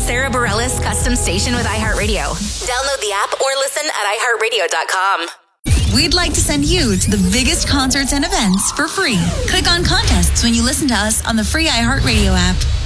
Sarah Bareilles custom station with iHeartRadio. Download the app or listen at iHeartRadio.com. We'd like to send you to the biggest concerts and events for free. Click on contests when you listen to us on the free iHeartRadio app.